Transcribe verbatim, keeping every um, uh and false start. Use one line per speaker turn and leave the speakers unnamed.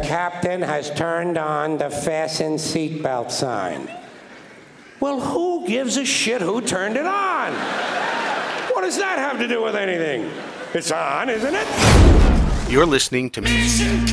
captain has turned on the fasten seatbelt sign.
Well, who gives a shit who turned it on? What does that have to do with anything? It's on, isn't it?
You're listening to Mission